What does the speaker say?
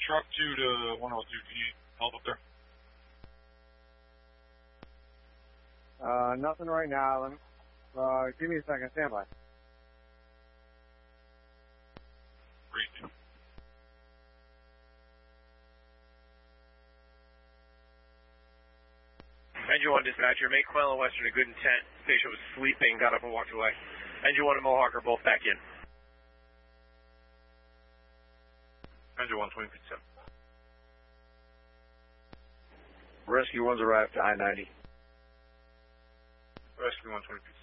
truck 2 to 102. Can you help up there? Nothing right now. Give me a second. Stand by. Great. Engine 1 dispatcher, make Quail and Western a good intent. Patient was sleeping, got up and walked away. Engine 1 and Mohawk are both back in. Engine 1, 20 feet 7. Rescue 1's arrived to I-90. Rescue 1, 20 feet 7.